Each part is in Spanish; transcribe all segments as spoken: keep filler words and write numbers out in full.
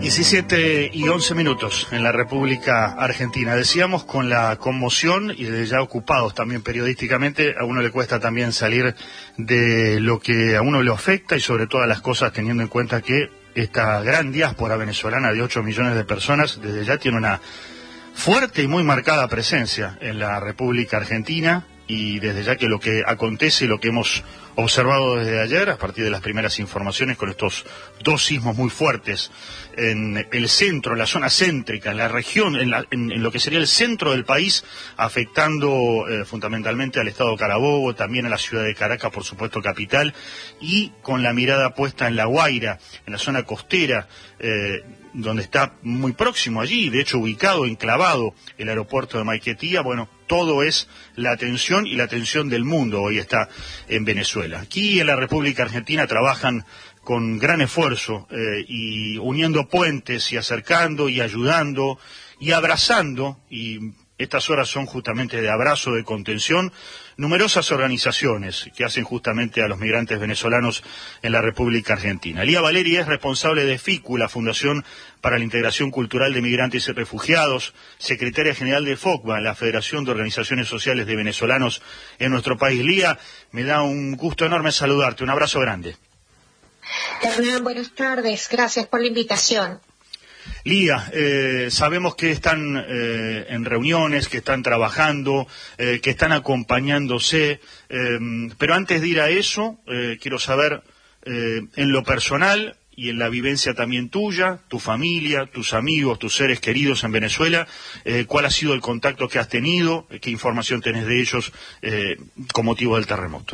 diecisiete y once minutos en la República Argentina. Decíamos, con la conmoción y desde ya ocupados también periodísticamente, a uno le cuesta también salir de lo que a uno le afecta y sobre todas las cosas, teniendo en cuenta que esta gran diáspora venezolana de ocho millones de personas desde ya tiene una fuerte y muy marcada presencia en la República Argentina, y desde ya que lo que acontece y lo que hemos observado desde ayer, a partir de las primeras informaciones, con estos dos sismos muy fuertes en el centro, en la zona céntrica, en la región, en, la, en, en lo que sería el centro del país, afectando eh, fundamentalmente al estado Carabobo, también a la ciudad de Caracas, por supuesto capital, y con la mirada puesta en La Guaira, en la zona costera, eh, donde está muy próximo allí, de hecho ubicado, enclavado, el aeropuerto de Maiquetía. Bueno, todo es la atención y la atención del mundo hoy está en Venezuela. Aquí en la República Argentina trabajan con gran esfuerzo eh, y uniendo puentes y acercando y ayudando y abrazando, y estas horas son justamente de abrazo, de contención, numerosas organizaciones que hacen justamente a los migrantes venezolanos en la República Argentina. Lía Valeri es responsable de FICU, la Fundación para la Integración Cultural de Migrantes y Refugiados, secretaria general de FOCVA, la Federación de Organizaciones Sociales de Venezolanos en nuestro país. Lía, me da un gusto enorme saludarte, un abrazo grande. Hernán, buenas tardes, gracias por la invitación. Lía, eh, sabemos que están eh, en reuniones, que están trabajando, eh, que están acompañándose, eh, pero antes de ir a eso, eh, quiero saber, eh, en lo personal y en la vivencia también tuya, tu familia, tus amigos, tus seres queridos en Venezuela, eh, ¿cuál ha sido el contacto que has tenido? ¿Qué información tenés de ellos eh, con motivo del terremoto?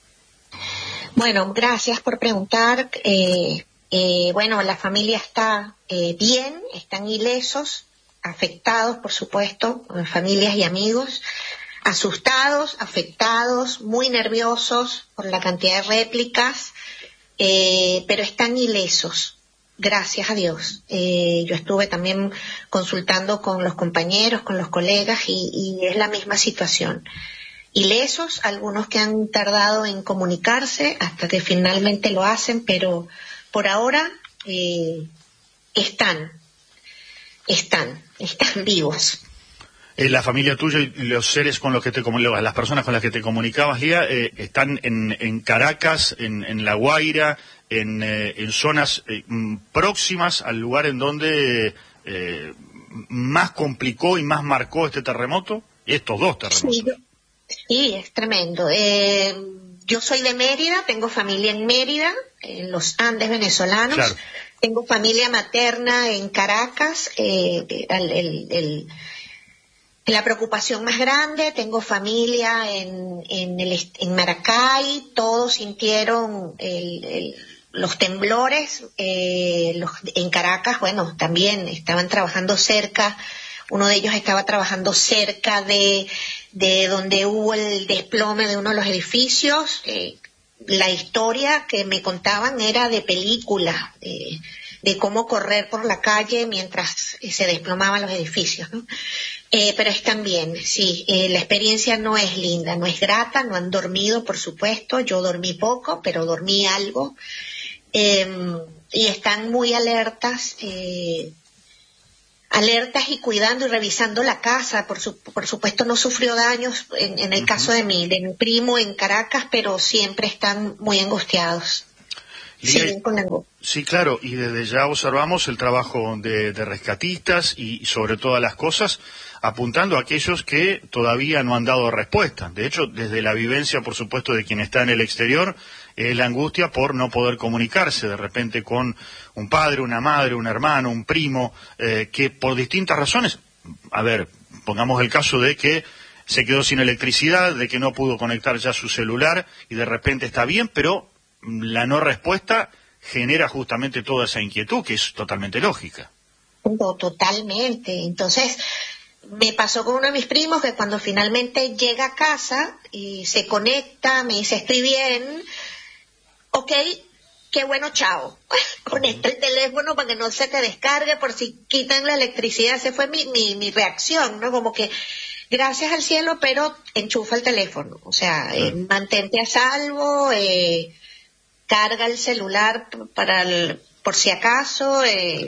Bueno, gracias por preguntar. Eh... Eh, bueno, la familia está eh, bien, están ilesos, afectados, por supuesto, familias y amigos, asustados, afectados, muy nerviosos por la cantidad de réplicas, eh, pero están ilesos, gracias a Dios. Eh, yo estuve también consultando con los compañeros, con los colegas, y, y es la misma situación. Ilesos, algunos que han tardado en comunicarse hasta que finalmente lo hacen, pero por ahora eh, están, están, están vivos. Eh, la familia tuya y los seres con los que te comunicabas, las personas con las que te comunicabas, Lía, eh, están en, en Caracas, en, en La Guaira, en, eh, en zonas eh, próximas al lugar en donde eh, más complicó y más marcó este terremoto, estos dos terremotos. Sí, sí, es tremendo. Eh, Yo soy de Mérida, tengo familia en Mérida, en los Andes venezolanos. Claro. Tengo familia materna en Caracas, eh, el, el, el, la preocupación más grande. Tengo familia en, en, el, en Maracay, todos sintieron el, el, los temblores. Eh, los, en Caracas, bueno, también estaban trabajando cerca, uno de ellos estaba trabajando cerca de... de donde hubo el desplome de uno de los edificios. Eh, la historia que me contaban era de película, eh, de cómo correr por la calle mientras eh, se desplomaban los edificios, ¿no? Eh, pero están bien, sí, eh, la experiencia no es linda, no es grata, no han dormido, por supuesto, yo dormí poco, pero dormí algo, eh, y están muy alertas, eh, alertas y cuidando y revisando la casa. Por, su, por supuesto no sufrió daños en, en el uh-huh. caso de mi, de mi primo en Caracas, pero siempre están muy angustiados. Sí, sí, claro, y desde ya observamos el trabajo de, de rescatistas y, y sobre todas las cosas apuntando a aquellos que todavía no han dado respuesta. De hecho, desde la vivencia, por supuesto, de quien está en el exterior, es eh, la angustia por no poder comunicarse de repente con un padre, una madre, un hermano, un primo, eh, que por distintas razones, a ver, pongamos el caso de que se quedó sin electricidad, de que no pudo conectar ya su celular y de repente está bien, pero la no respuesta genera justamente toda esa inquietud que es totalmente lógica. No, totalmente. Entonces, me pasó con uno de mis primos que cuando finalmente llega a casa y se conecta, me dice, estoy bien, ok, qué bueno, chao. Conecta el teléfono para que no se te descargue por si quitan la electricidad. Esa fue mi, mi, mi reacción, ¿no? Como que gracias al cielo, pero enchufa el teléfono. O sea, eh, mantente a salvo, eh, carga el celular para el, por si acaso, eh,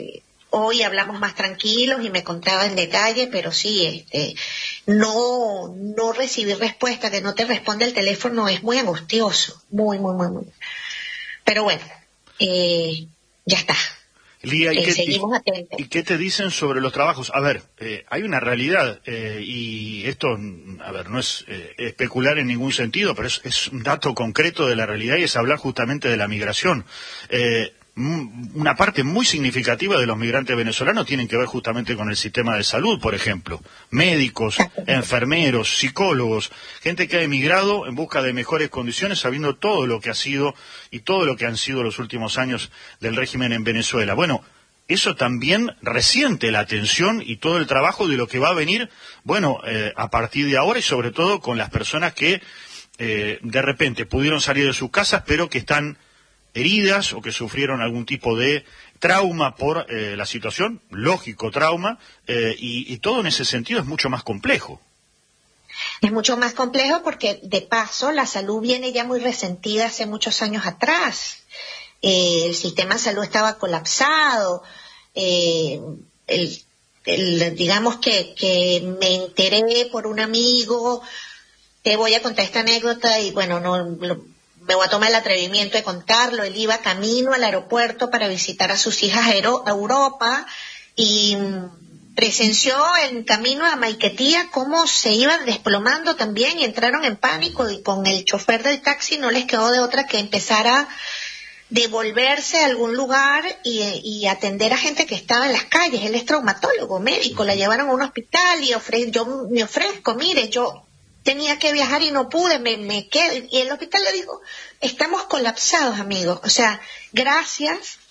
Hoy hablamos más tranquilos y me contaba en detalle, pero sí, este, no, no recibir respuesta, que no te responde el teléfono es muy angustioso, muy, muy, muy, muy. Pero bueno, eh, ya está. Lía, ¿y, eh, qué, seguimos atentos. ¿y qué te dicen sobre los trabajos? A ver, eh, hay una realidad, eh, y esto, a ver, no es eh, especular en ningún sentido, pero es, es un dato concreto de la realidad y es hablar justamente de la migración. Eh, una parte muy significativa de los migrantes venezolanos tienen que ver justamente con el sistema de salud, por ejemplo. Médicos, enfermeros, psicólogos, gente que ha emigrado en busca de mejores condiciones sabiendo todo lo que ha sido y todo lo que han sido los últimos años del régimen en Venezuela. Bueno, eso también resiente la atención y todo el trabajo de lo que va a venir, bueno, eh, a partir de ahora y sobre todo con las personas que eh, de repente pudieron salir de sus casas pero que están heridas o que sufrieron algún tipo de trauma por eh, la situación, lógico trauma, eh, y, y todo en ese sentido es mucho más complejo. Es mucho más complejo porque, de paso, la salud viene ya muy resentida hace muchos años atrás. Eh, el sistema de salud estaba colapsado. Eh, el, el, digamos que, que me enteré por un amigo. Te voy a contar esta anécdota y, bueno, no... Lo, me voy a tomar el atrevimiento de contarlo. Él iba camino al aeropuerto para visitar a sus hijas a Europa y presenció en camino a Maiquetía cómo se iban desplomando también y entraron en pánico y con el chofer del taxi no les quedó de otra que empezar a devolverse a algún lugar y, y atender a gente que estaba en las calles. Él es traumatólogo, médico, la llevaron a un hospital y ofre, yo me ofrezco, mire, yo tenía que viajar y no pude, me, me quedo. Y el hospital le dijo, estamos colapsados, amigos. O sea, gracias,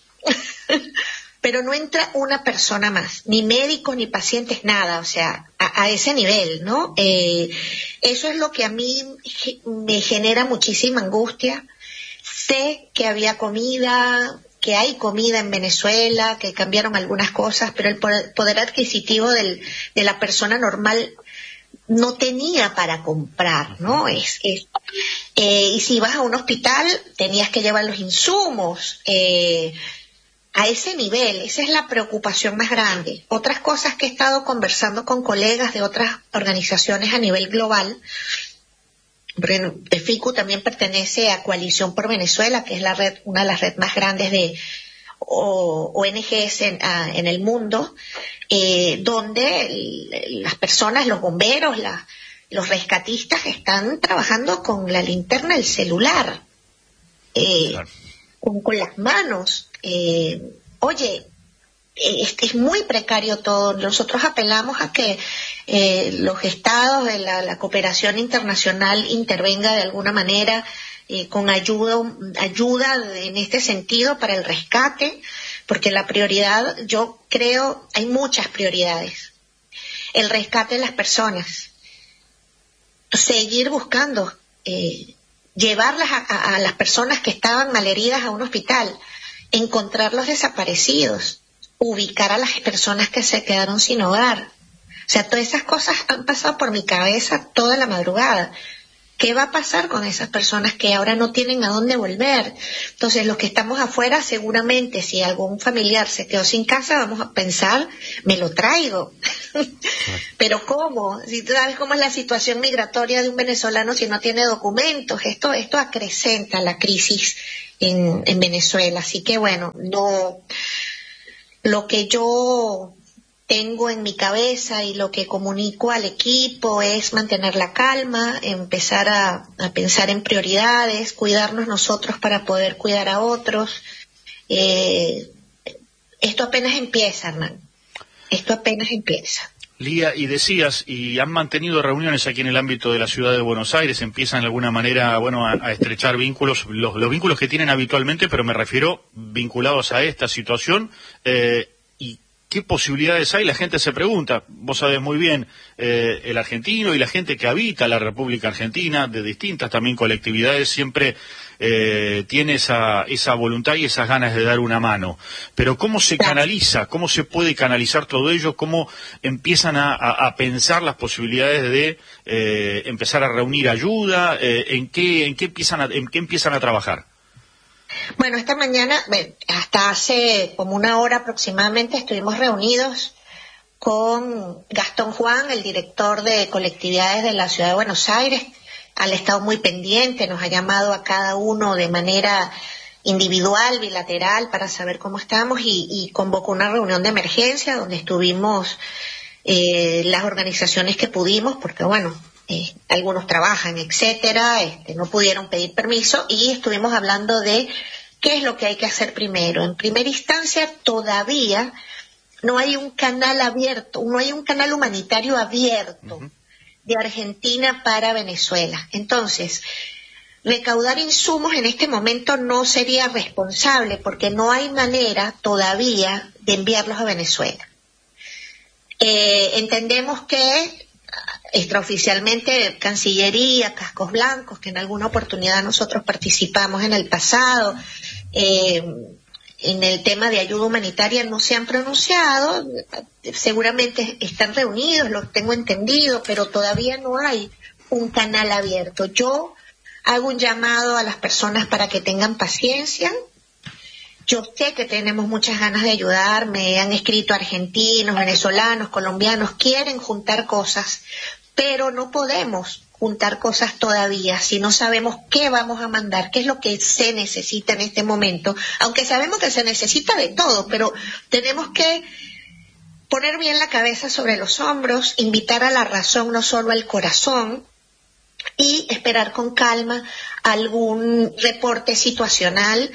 pero no entra una persona más, ni médicos, ni pacientes, nada. O sea, a, a ese nivel, ¿no? Eh, eso es lo que a mí me genera muchísima angustia. Sé que había comida, que hay comida en Venezuela, que cambiaron algunas cosas, pero el poder, poder adquisitivo del, de la persona normal no tenía para comprar, ¿no? Es, es eh, y si ibas a un hospital tenías que llevar los insumos eh, a ese nivel. Esa es la preocupación más grande. Otras cosas que he estado conversando con colegas de otras organizaciones a nivel global, porque el FICU también pertenece a Coalición por Venezuela, que es la red, una de las redes más grandes de O, O N Ges en, a, en el mundo, eh, donde el, las personas, los bomberos, la, los rescatistas están trabajando con la linterna del celular, eh, claro. con, con las manos. Eh, oye, es, es muy precario todo. Nosotros apelamos a que eh, los estados de la, la cooperación internacional intervenga de alguna manera Eh, con ayuda, ayuda en este sentido para el rescate, porque la prioridad, yo creo, hay muchas prioridades. El rescate de las personas, seguir buscando, eh, llevarlas a, a, a las personas que estaban malheridas a un hospital, encontrar los desaparecidos, ubicar a las personas que se quedaron sin hogar. O sea, todas esas cosas han pasado por mi cabeza toda la madrugada. ¿Qué va a pasar con esas personas que ahora no tienen a dónde volver? Entonces, los que estamos afuera, seguramente, si algún familiar se quedó sin casa, vamos a pensar, me lo traigo. Pero ¿cómo? Si tú sabes cómo es la situación migratoria de un venezolano si no tiene documentos, esto, esto acrecenta la crisis en, en Venezuela. Así que, bueno, no, lo que yo tengo en mi cabeza y lo que comunico al equipo es mantener la calma, empezar a, a pensar en prioridades, cuidarnos nosotros para poder cuidar a otros. Eh, esto apenas empieza, Hernán. Esto apenas empieza. Lía, y decías, y han mantenido reuniones aquí en el ámbito de la ciudad de Buenos Aires, empiezan de alguna manera, bueno, a, a estrechar vínculos, los, los vínculos que tienen habitualmente, pero me refiero vinculados a esta situación, eh, y ¿qué posibilidades hay? La gente se pregunta, vos sabés muy bien, eh, el argentino y la gente que habita la República Argentina, de distintas también colectividades, siempre eh, tiene esa, esa voluntad y esas ganas de dar una mano. Pero ¿cómo se canaliza? ¿Cómo se puede canalizar todo ello? ¿Cómo empiezan a, a, a pensar las posibilidades de eh, empezar a reunir ayuda? Eh, ¿en qué, en qué empiezan a, en qué empiezan a trabajar? Bueno, esta mañana, bueno, hasta hace como una hora aproximadamente, estuvimos reunidos con Gastón Juan, el director de colectividades de la Ciudad de Buenos Aires. Han estado muy pendiente, nos ha llamado a cada uno de manera individual, bilateral, para saber cómo estamos, y, y convocó una reunión de emergencia donde estuvimos eh, las organizaciones que pudimos, porque bueno, eh, algunos trabajan, etcétera, este, no pudieron pedir permiso, y estuvimos hablando de qué es lo que hay que hacer primero. En primera instancia, todavía no hay un canal abierto, no hay un canal humanitario abierto uh-huh. de Argentina para Venezuela. Entonces, recaudar insumos en este momento no sería responsable porque no hay manera todavía de enviarlos a Venezuela. Eh, entendemos que extraoficialmente Cancillería, Cascos Blancos, que en alguna oportunidad nosotros participamos en el pasado, eh, en el tema de ayuda humanitaria no se han pronunciado, seguramente están reunidos, lo tengo entendido, pero todavía no hay un canal abierto. Yo hago un llamado a las personas para que tengan paciencia. Yo sé que tenemos muchas ganas de ayudar, me han escrito argentinos, venezolanos, colombianos, quieren juntar cosas, pero no podemos juntar cosas todavía si no sabemos qué vamos a mandar, qué es lo que se necesita en este momento, aunque sabemos que se necesita de todo, pero tenemos que poner bien la cabeza sobre los hombros, invitar a la razón, no solo al corazón, y esperar con calma algún reporte situacional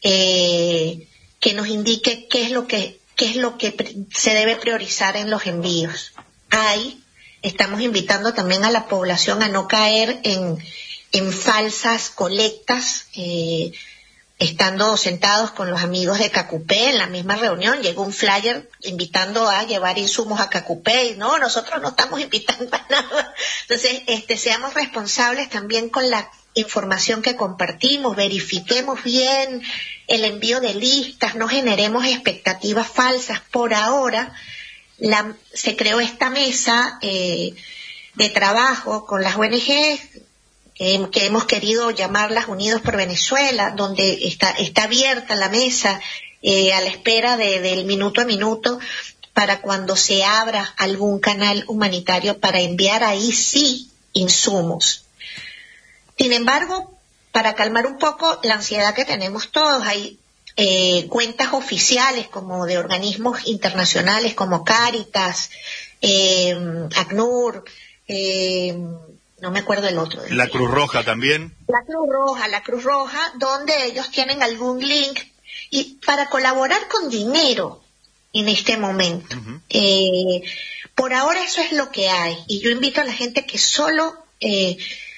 eh, que nos indique qué es lo que qué es lo que se debe priorizar en los envíos. Hay Estamos invitando también a la población a no caer en, en falsas colectas, eh, estando sentados con los amigos de Cacupé en la misma reunión. Llegó un flyer invitando a llevar insumos a Cacupé y no, nosotros no estamos invitando a nada. Entonces, este, seamos responsables también con la información que compartimos, verifiquemos bien el envío de listas, no generemos expectativas falsas. Por ahora, La, se creó esta mesa eh, de trabajo con las O N G eh, que hemos querido llamarlas Unidos por Venezuela, donde está, está abierta la mesa eh, a la espera de, del minuto a minuto para cuando se abra algún canal humanitario para enviar ahí sí insumos. Sin embargo, para calmar un poco la ansiedad que tenemos todos, hay Eh, cuentas oficiales como de organismos internacionales como Cáritas, eh, ACNUR, eh, no me acuerdo el otro. La Cruz Roja también. La Cruz Roja, la Cruz Roja, donde ellos tienen algún link y para colaborar con dinero en este momento. Uh-huh. Eh, por ahora eso es lo que hay y yo invito a la gente que solo eh,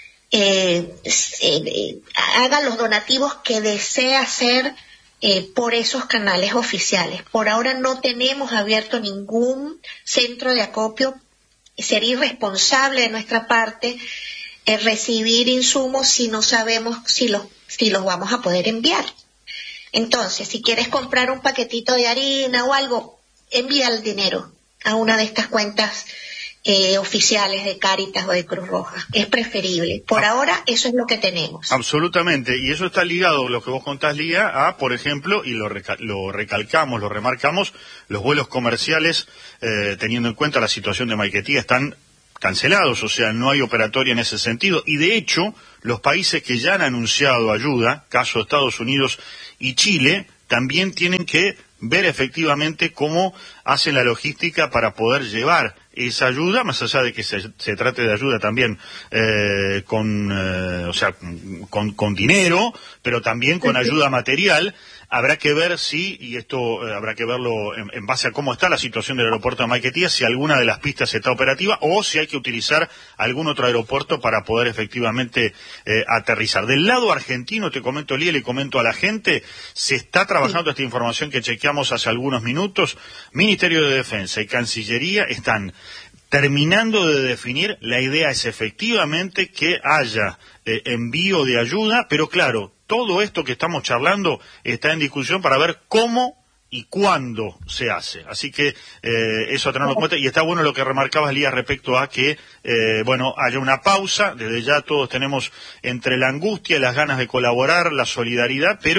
eh, eh, haga los donativos que desea hacer Eh, por esos canales oficiales. Por ahora no tenemos abierto ningún centro de acopio. Sería irresponsable de nuestra parte eh, recibir insumos si no sabemos si los, si los vamos a poder enviar. Entonces, si quieres comprar un paquetito de harina o algo, envía el dinero a una de estas cuentas Eh, oficiales de Cáritas o de Cruz Roja. Es preferible. Por ah, ahora, eso es lo que tenemos. Absolutamente. Y eso está ligado, lo que vos contás, Lía, a, por ejemplo, y lo, recal lo recalcamos, lo remarcamos, los vuelos comerciales, eh, teniendo en cuenta la situación de Maiquetía, están cancelados, o sea, no hay operatoria en ese sentido. Y de hecho, los países que ya han anunciado ayuda, caso de Estados Unidos y Chile, también tienen que ver efectivamente cómo hacen la logística para poder llevar esa ayuda, más allá de que se, se trate de ayuda también eh, con, eh, o sea, con, con dinero, pero también con ayuda material. Habrá que ver si, y esto eh, habrá que verlo en, en base a cómo está la situación del aeropuerto de Maiquetía, si alguna de las pistas está operativa o si hay que utilizar algún otro aeropuerto para poder efectivamente eh, aterrizar. Del lado argentino, te comento, Lía, le comento a la gente, se está trabajando esta información que chequeamos hace algunos minutos. Ministerio de Defensa y Cancillería están terminando de definir. La idea es efectivamente que haya eh, envío de ayuda, pero claro, todo esto que estamos charlando está en discusión para ver cómo y cuándo se hace. Así que eh, eso a tenerlo en cuenta. Y está bueno lo que remarcabas, Lía, respecto a que, eh, bueno, haya una pausa. Desde ya todos tenemos entre la angustia y las ganas de colaborar, la solidaridad, pero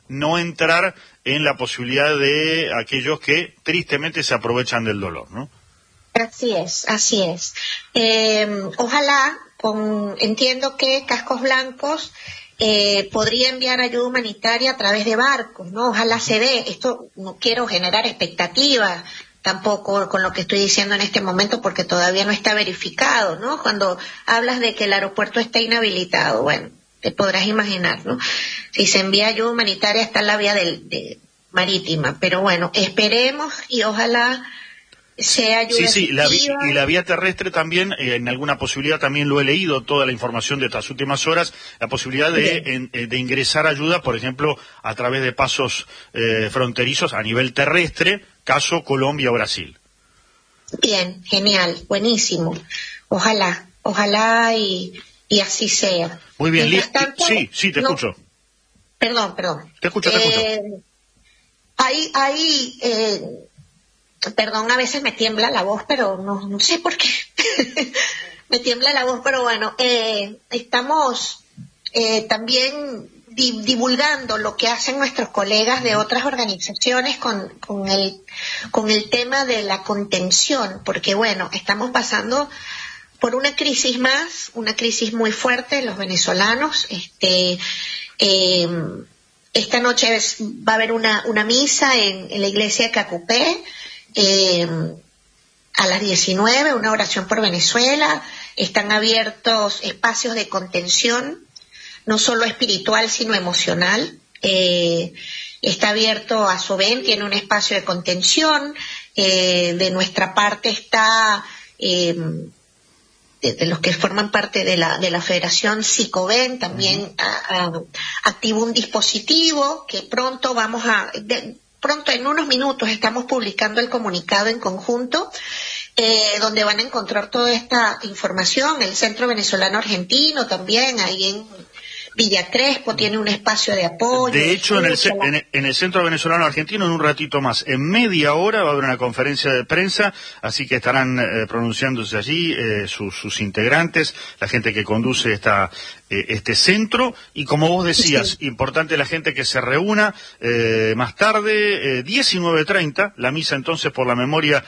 no entrar en la posibilidad de aquellos que tristemente se aprovechan del dolor, ¿no? Así es, así es. Eh, ojalá, con, entiendo que Cascos Blancos eh, podría enviar ayuda humanitaria a través de barcos, ¿no? Ojalá se dé. Esto no quiero generar expectativas tampoco con lo que estoy diciendo en este momento porque todavía no está verificado, ¿no? Cuando hablas de que el aeropuerto está inhabilitado, bueno, te podrás imaginar, ¿no? Si se envía ayuda humanitaria está en la vía del, de, marítima, pero bueno, esperemos y ojalá sea ayuda. Sí, sí, la vi- y la vía terrestre también, eh, en alguna posibilidad también lo he leído, toda la información de estas últimas horas, la posibilidad de, en, de ingresar ayuda, por ejemplo, a través de pasos eh, fronterizos a nivel terrestre, caso Colombia o Brasil. Bien, genial, buenísimo. Ojalá, ojalá y, y así sea. Muy bien, Lía, tanto, sí, sí, te no, escucho. Perdón, perdón. Te escucho, te eh, escucho. Hay, hay, eh, perdón, a veces me tiembla la voz, pero no, no sé por qué. Me tiembla la voz, pero bueno, eh, estamos eh, también di- divulgando lo que hacen nuestros colegas de otras organizaciones con, con el, con el tema de la contención, porque bueno, estamos pasando por una crisis más, una crisis muy fuerte, los venezolanos, este, eh, esta noche es, va a haber una, una misa en, en la iglesia de Cacupé, eh, a las diecinueve, una oración por Venezuela. Están abiertos espacios de contención, no solo espiritual, sino emocional. Eh, está abierto a Soben, tiene un espacio de contención. Eh, de nuestra parte está, eh, de, de los que forman parte de la, de la Federación Sicoben, también uh-huh. a, a, activó un dispositivo que pronto vamos a... De, Pronto, en unos minutos, estamos publicando el comunicado en conjunto, eh, donde van a encontrar toda esta información. El Centro Venezolano Argentino también, ahí en Villa Crespo, tiene un espacio de apoyo. De hecho, en el, en, en el Centro Venezolano Argentino, en un ratito más, en media hora, va a haber una conferencia de prensa, así que estarán eh, pronunciándose allí eh, sus, sus integrantes, la gente que conduce esta... este centro, y como vos decías, sí. Importante la gente que se reúna eh, más tarde, eh, diecinueve treinta, la misa entonces por la memoria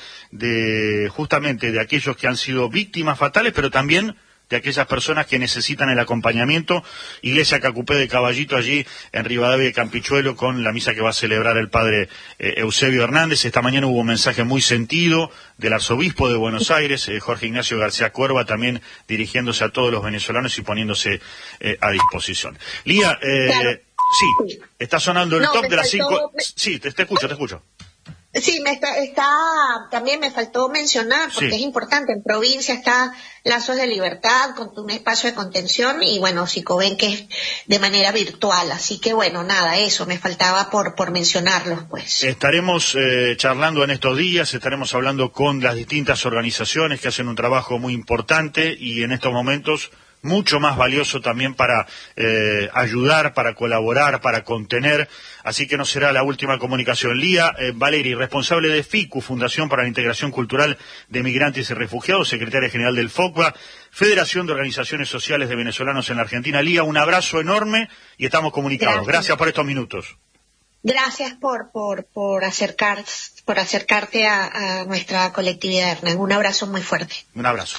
de justamente de aquellos que han sido víctimas fatales, pero también de aquellas personas que necesitan el acompañamiento. Iglesia Cacupé de Caballito, allí en Rivadavia de Campichuelo, con la misa que va a celebrar el padre eh, Eusebio Hernández. Esta mañana hubo un mensaje muy sentido del arzobispo de Buenos Aires, eh, Jorge Ignacio García Cuerva, también dirigiéndose a todos los venezolanos y poniéndose eh, a disposición. Lía, eh, claro. sí, está sonando el no, top de las cinco... Me... Sí, te, te escucho, te escucho. Sí, me está, está, también me faltó mencionar, porque sí. Es importante, en provincia está Lazos de Libertad, con un espacio de contención, y bueno, Sicoben, que es de manera virtual, así que bueno, nada, eso, me faltaba por, por mencionarlos, pues. Estaremos eh, charlando en estos días, estaremos hablando con las distintas organizaciones que hacen un trabajo muy importante, y en estos momentos mucho más valioso también para eh, ayudar, para colaborar, para contener, así que no será la última comunicación. Lía eh, Valeri, responsable de FICU, Fundación para la Integración Cultural de Migrantes y Refugiados, secretaria general del FOCVA, Federación de Organizaciones Sociales de Venezolanos en la Argentina. Lía, un abrazo enorme y estamos comunicados. Gracias, Gracias por estos minutos. Gracias por por por acercar por acercarte a, a nuestra colectividad, Hernán. Un abrazo muy fuerte. Un abrazo.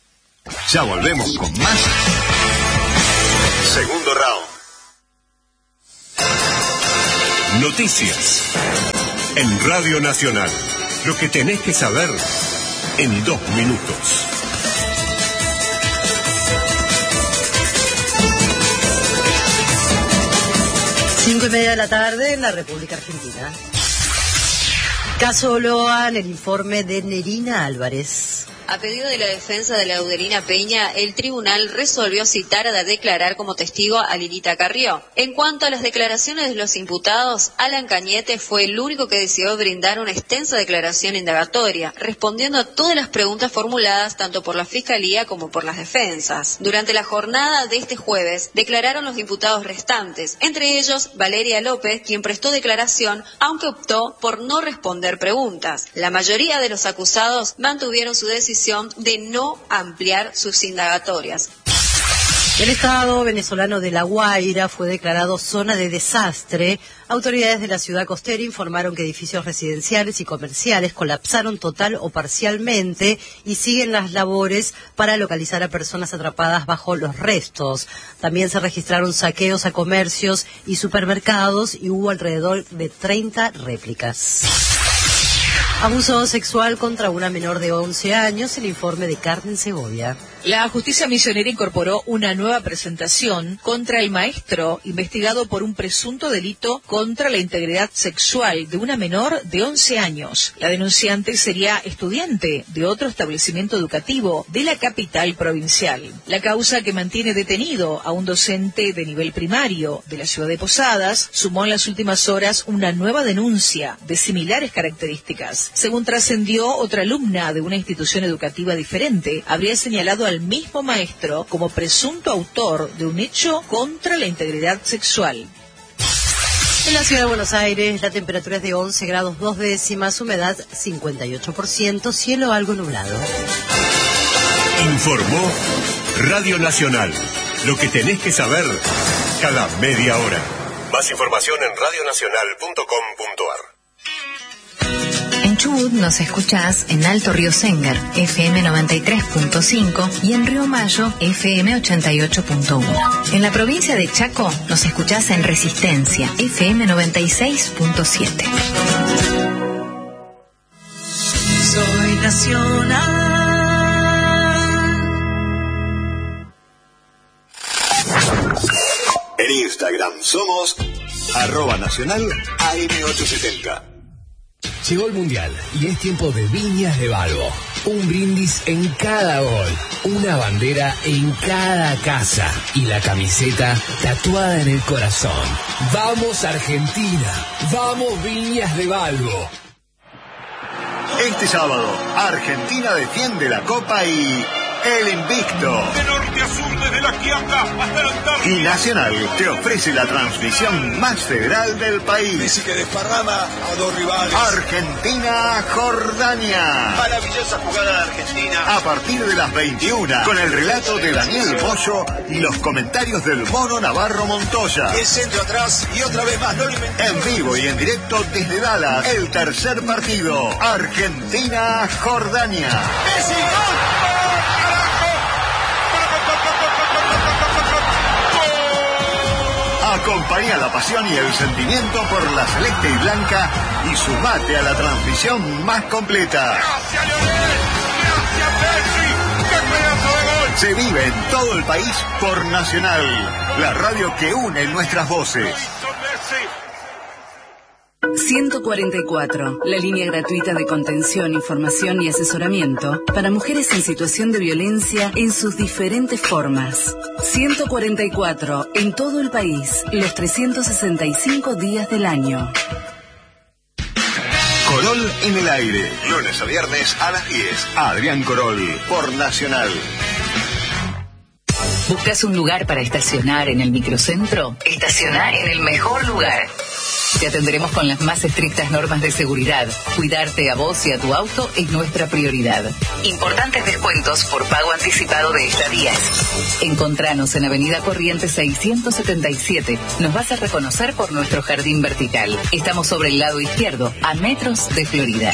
Ya volvemos con más. Segundo round. Noticias. En Radio Nacional. Lo que tenés que saber en dos minutos. Cinco y media de la tarde en la República Argentina. Caso Loa, en el informe de Nerina Álvarez. A pedido de la defensa de Laudelina Peña, el tribunal resolvió citar a declarar como testigo a Lilita Carrió. En cuanto a las declaraciones de los imputados, Alan Cañete fue el único que decidió brindar una extensa declaración indagatoria, respondiendo a todas las preguntas formuladas tanto por la Fiscalía como por las defensas. Durante la jornada de este jueves, declararon los imputados restantes, entre ellos Valeria López, quien prestó declaración, aunque optó por no responder preguntas. La mayoría de los acusados mantuvieron su decisión de no ampliar sus indagatorias. El estado venezolano de La Guaira fue declarado zona de desastre. Autoridades de la ciudad costera informaron que edificios residenciales y comerciales colapsaron total o parcialmente y siguen las labores para localizar a personas atrapadas bajo los restos. También se registraron saqueos a comercios y supermercados y hubo alrededor de treinta réplicas. Abuso sexual contra una menor de once años, el informe de Carmen Segovia. La justicia misionera incorporó una nueva presentación contra el maestro investigado por un presunto delito contra la integridad sexual de una menor de once años. La denunciante sería estudiante de otro establecimiento educativo de la capital provincial. La causa, que mantiene detenido a un docente de nivel primario de la ciudad de Posadas, sumó en las últimas horas una nueva denuncia de similares características. Según trascendió, otra alumna de una institución educativa diferente habría señalado al mismo maestro como presunto autor de un hecho contra la integridad sexual. En la ciudad de Buenos Aires, la temperatura es de once grados dos décimas, humedad cincuenta y ocho por ciento, cielo algo nublado. Informó Radio Nacional. Lo que tenés que saber cada media hora. Más información en radio nacional punto com punto ar. En Chubut nos escuchás en Alto Río Sengar, F M noventa y tres punto cinco, y en Río Mayo, F M ochenta y ocho punto uno. En la provincia de Chaco nos escuchás en Resistencia, F M noventa y seis punto siete. Soy nacional. En Instagram somos arroba nacional A M ochocientos setenta. Llegó el Mundial y es tiempo de Viñas de Balbo. Un brindis en cada gol, una bandera en cada casa y la camiseta tatuada en el corazón. ¡Vamos Argentina! ¡Vamos Viñas de Balbo! Este sábado, Argentina defiende la Copa y el invicto. De norte a sur, desde la Quiaca hasta la Antártida. Y Nacional te ofrece la transmisión más federal del país. Messi que desparrama a dos rivales. Argentina-Jordania. Maravillosa jugada de Argentina. A partir de las veintiuna, con el relato de Daniel Bollo y los comentarios del Mono Navarro Montoya. El centro atrás y otra vez más. No en vivo y en directo desde Dallas, el tercer partido. Argentina-Jordania. Messi, ¡gol! Acompaña la pasión y el sentimiento por la celeste y blanca y sumate a la transmisión más completa. ¡Gracias, Lionel! ¡Gracias, Messi! ¡Qué pedazo de gol! Se vive en todo el país por Nacional, la radio que une nuestras voces. ciento cuarenta y cuatro, la línea gratuita de contención, información y asesoramiento para mujeres en situación de violencia en sus diferentes formas. ciento cuarenta y cuatro, en todo el país, los trescientos sesenta y cinco días del año. Corol en el aire, lunes a viernes a las diez. Adrián Corol, por Nacional. ¿Buscas un lugar para estacionar en el microcentro? Estacioná en el mejor lugar. Te atenderemos con las más estrictas normas de seguridad. Cuidarte a vos y a tu auto es nuestra prioridad. Importantes descuentos por pago anticipado de estadías. Encontranos en Avenida Corrientes seiscientos setenta y siete. Nos vas a reconocer por nuestro jardín vertical. Estamos sobre el lado izquierdo, a metros de Florida.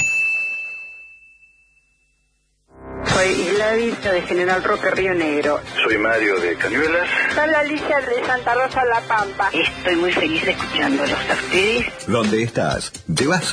Soy Gladys de General Roque, Río Negro. Soy Mario de Cañuelas. Soy Alicia de Santa Rosa, La Pampa. Estoy muy feliz de escuchándolos a ustedes. ¿Dónde estás? ¿Te vas?